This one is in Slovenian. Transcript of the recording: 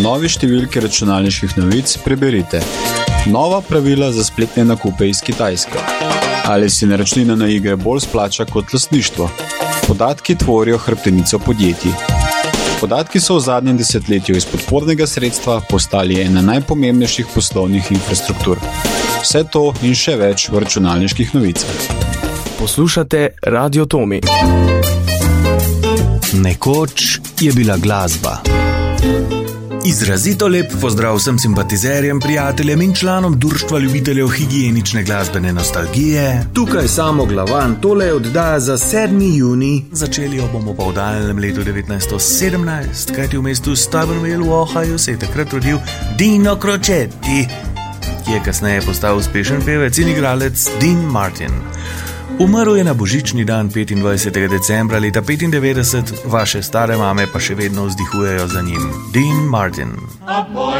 novi številki računalniških novic preberite: nova pravila za spletne nakupe iz Kitajske. Ali si naročnina na igre bolj splača kot lastništvo? Podatki tvorijo hrbtenico podjetij. Podatki so v zadnjem desetletju iz podpornega sredstva postali ena najpomembnejših poslovnih infrastruktur. Vse to in še več v računalniških novicah. Poslušate Radio Tomi. Nekoč je bila glasba. Izrazito lep pozdrav vsem simpatizerjem, prijateljem in članom Društva ljubiteljev higienične glasbene nostalgije. Tukaj Samo Glavan, tole je oddaja za 7. junij. Začeli jo bomo pa v daljnem letu 1917, kajti v mestu Stubbornville v Ohaju se je takrat rodil Dino Crocetti, ki je kasneje postal uspešen pevec in igralec Dean Martin. Umrl je na božični dan 25. decembra leta 1995, vaše stare mame pa še vedno vzdihujejo za njim. Dean Martin.